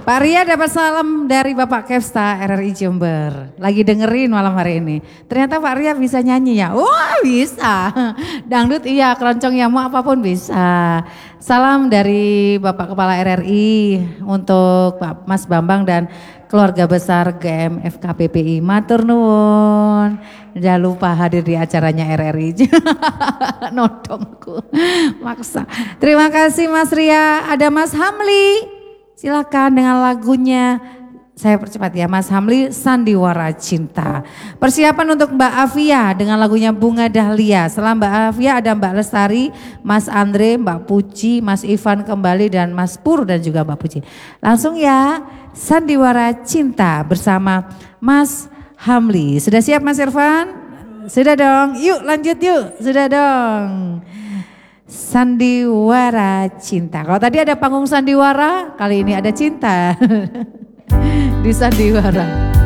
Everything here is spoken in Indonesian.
Pak Ria dapat salam dari Bapak Kepsta RRI Jember. Lagi dengerin malam hari ini. Ternyata Pak Ria bisa nyanyi ya. Wah bisa. Dangdut iya, keroncong yamu apapun bisa. Salam dari Bapak Kepala RRI untuk Pak Mas Bambang dan keluarga besar GMFKPPI. Matur nuwun. Jangan lupa hadir di acaranya RRI. Nodongku. Maksa. Terima kasih Mas Ria. Ada Mas Hamli. Silakan dengan lagunya, saya percepat ya, Mas Hamli, Sandiwara Cinta. Persiapan untuk Mbak Afia dengan lagunya Bunga Dahlia. Setelah Mbak Afia ada Mbak Lestari, Mas Andre, Mbak Puji, Mas Ivan kembali dan Mas Pur dan juga Mbak Puji. Langsung ya, Sandiwara Cinta bersama Mas Hamli. Sudah siap Mas Irfan? Sudah dong, yuk lanjut yuk, sudah dong. Sandiwara Cinta. Kalau tadi ada panggung sandiwara, kali ini ada cinta di sandiwara.